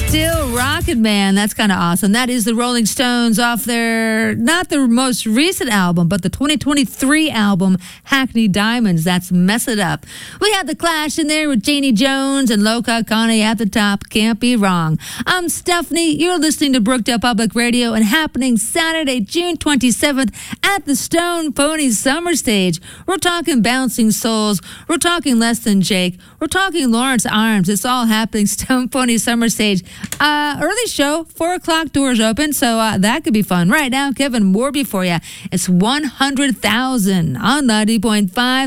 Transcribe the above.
Still rocking, man. That's kind of awesome. That is the Rolling Stones off their, not their most recent album, but the 2023 album, Hackney Diamonds. That's Mess It Up. We had The Clash in there with Janie Jones and Loca Connie at the top. Can't be wrong. I'm Stephanie. You're listening to Brookdale Public Radio and happening Saturday, June 27th at the Stone Pony Summer Stage. We're talking Bouncing Souls. We're talking Less Than Jake. We're talking Lawrence Arms. It's all happening Stone Pony Summer Stage. Early show, 4 o'clock, doors open, so that could be fun. Right now, Kevin Morby for you. It's 100,000 on 90.5